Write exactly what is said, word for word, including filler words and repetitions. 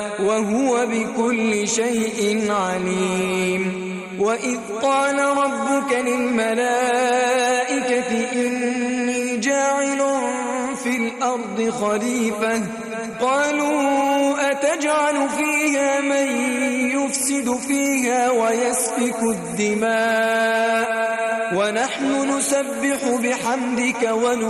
وهو بكل شيء عليم. وإذ قال ربك للملائكة إني جاعل في الأرض خليفة قالوا أتجعل فيها من يفسد فيها ويسفك الدماء ونحن نسبح بحمدك ونقدس